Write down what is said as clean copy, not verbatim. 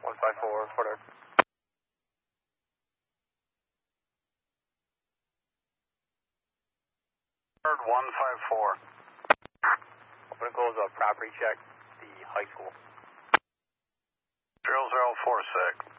154, Fort Ord. Third 154. Open and close a property check, the high school. 0046.